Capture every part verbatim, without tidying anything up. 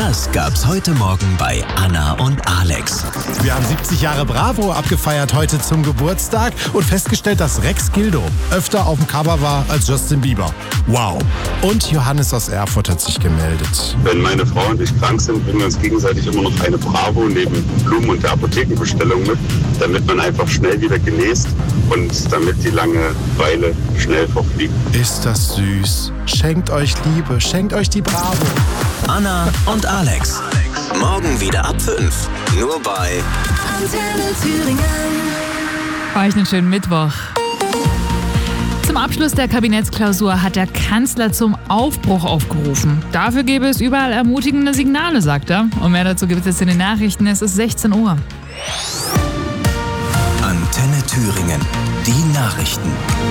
Das gab's heute Morgen bei Anna und Alex. Wir haben siebzig Jahre Bravo abgefeiert heute zum Geburtstag und festgestellt, dass Rex Gildo öfter auf dem Cover war als Justin Bieber. Wow. Und Johannes aus Erfurt hat sich gemeldet. Wenn meine Frau und ich krank sind, bringen wir uns gegenseitig immer noch eine Bravo neben Blumen und der Apothekenbestellung mit, damit man einfach schnell wieder genäst und damit die Langeweile schnell verfliegt. Ist das süß. Schenkt euch Liebe, schenkt euch die Bravo. Anna und Alex. Morgen wieder ab fünf. Nur bei Antenne Thüringen. Euch einen schönen Mittwoch. Zum Abschluss der Kabinettsklausur hat der Kanzler zum Aufbruch aufgerufen. Dafür gäbe es überall ermutigende Signale, sagt er. Und mehr dazu gibt es jetzt in den Nachrichten. Es ist sechzehn Uhr. Antenne Thüringen. Die Nachrichten.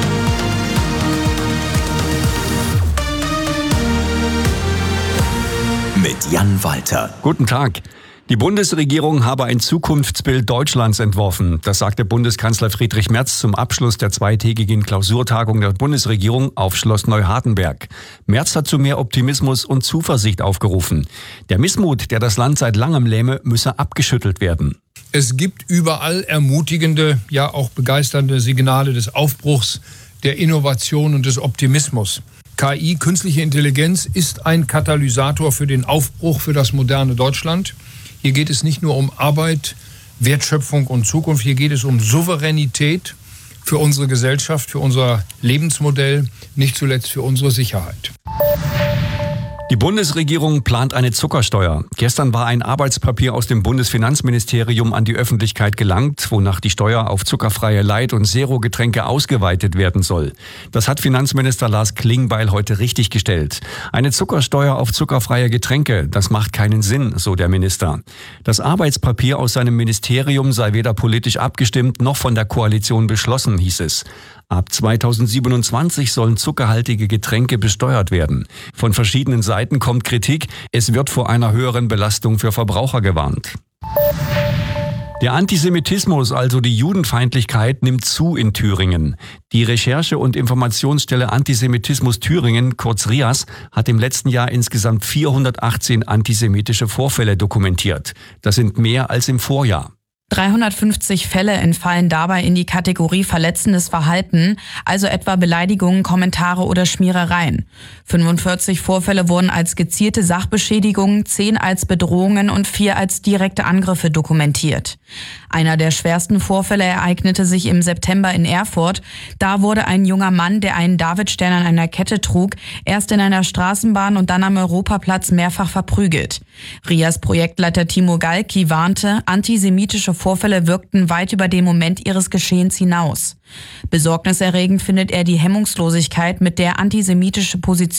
Mit Jan Walter. Guten Tag. Die Bundesregierung habe ein Zukunftsbild Deutschlands entworfen. Das sagte Bundeskanzler Friedrich Merz zum Abschluss der zweitägigen Klausurtagung der Bundesregierung auf Schloss Neuhardenberg. Merz hat zu mehr Optimismus und Zuversicht aufgerufen. Der Missmut, der das Land seit langem lähme, müsse abgeschüttelt werden. Es gibt überall ermutigende, ja auch begeisternde Signale des Aufbruchs, der Innovation und des Optimismus. K I, künstliche Intelligenz, ist ein Katalysator für den Aufbruch für das moderne Deutschland. Hier geht es nicht nur um Arbeit, Wertschöpfung und Zukunft, hier geht es um Souveränität für unsere Gesellschaft, für unser Lebensmodell, nicht zuletzt für unsere Sicherheit. Die Bundesregierung plant eine Zuckersteuer. Gestern war ein Arbeitspapier aus dem Bundesfinanzministerium an die Öffentlichkeit gelangt, wonach die Steuer auf zuckerfreie Light- und Zero-Getränke ausgeweitet werden soll. Das hat Finanzminister Lars Klingbeil heute richtiggestellt. Eine Zuckersteuer auf zuckerfreie Getränke, das macht keinen Sinn, so der Minister. Das Arbeitspapier aus seinem Ministerium sei weder politisch abgestimmt noch von der Koalition beschlossen, hieß es. Ab zweitausendsiebenundzwanzig sollen zuckerhaltige Getränke besteuert werden. Von verschiedenen Seiten kommt Kritik. Es wird vor einer höheren Belastung für Verbraucher gewarnt. Der Antisemitismus, also die Judenfeindlichkeit, nimmt zu in Thüringen. Die Recherche- und Informationsstelle Antisemitismus Thüringen, kurz R I A S, hat im letzten Jahr insgesamt vierhundertachtzehn antisemitische Vorfälle dokumentiert. Das sind mehr als im Vorjahr. dreihundertfünfzig Fälle entfallen dabei in die Kategorie verletzendes Verhalten, also etwa Beleidigungen, Kommentare oder Schmierereien. fünfundvierzig Vorfälle wurden als gezielte Sachbeschädigungen, zehn als Bedrohungen und vier als direkte Angriffe dokumentiert. Einer der schwersten Vorfälle ereignete sich im September in Erfurt. Da wurde ein junger Mann, der einen Davidstern an einer Kette trug, erst in einer Straßenbahn und dann am Europaplatz mehrfach verprügelt. R I A S-Projektleiter Timo Galki warnte, antisemitische Vorfälle wirkten weit über den Moment ihres Geschehens hinaus. Besorgniserregend findet er die Hemmungslosigkeit, mit der antisemitische Positionen